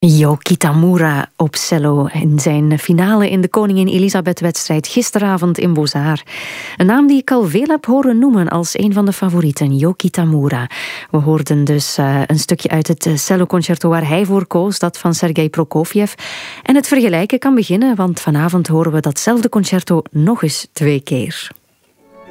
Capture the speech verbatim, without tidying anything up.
Jo Kitamura op cello in zijn finale in de Koningin Elisabeth-wedstrijd gisteravond in Beaux-Arts. Een naam die ik al veel heb horen noemen als een van de favorieten, Jo Kitamura. We hoorden dus uh, een stukje uit het celloconcerto waar hij voor koos, dat van Sergei Prokofjev. En het vergelijken kan beginnen, want vanavond horen we datzelfde concerto nog eens twee keer.